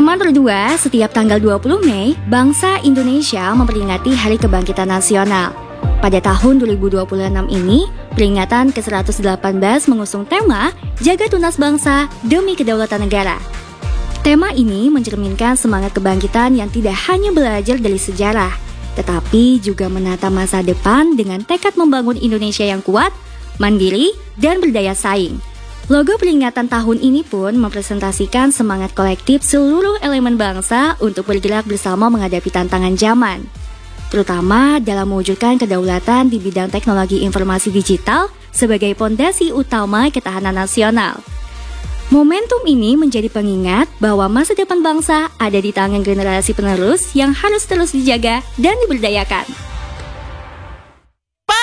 Tema berdua, setiap tanggal 20 Mei, bangsa Indonesia memperingati Hari Kebangkitan Nasional. Pada tahun 2026 ini, peringatan ke-118 mengusung tema Jaga Tunas Bangsa Demi Kedaulatan Negara. Tema ini mencerminkan semangat kebangkitan yang tidak hanya belajar dari sejarah, tetapi juga menata masa depan dengan tekad membangun Indonesia yang kuat, mandiri, dan berdaya saing. Logo peringatan tahun ini pun mempresentasikan semangat kolektif seluruh elemen bangsa untuk bergerak bersama menghadapi tantangan zaman, terutama dalam mewujudkan kedaulatan di bidang teknologi informasi digital sebagai fondasi utama ketahanan nasional. Momentum ini menjadi pengingat bahwa masa depan bangsa ada di tangan generasi penerus yang harus terus dijaga dan diberdayakan.